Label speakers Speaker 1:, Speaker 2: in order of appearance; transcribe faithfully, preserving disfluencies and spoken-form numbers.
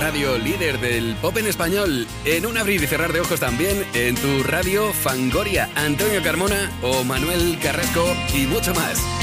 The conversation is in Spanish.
Speaker 1: radio líder del pop en español. En un abrir y cerrar de ojos también, en tu radio Fangoria, Antonio Carmona o Manuel Carrasco y mucho más.